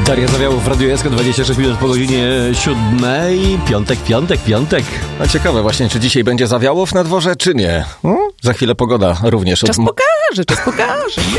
Teoria zawiałów w Radiu SK, 26 minut po godzinie 7. Piątek. No ciekawe właśnie, czy dzisiaj będzie zawiałów na dworze, czy nie. Za chwilę pogoda również. Czas pokaże.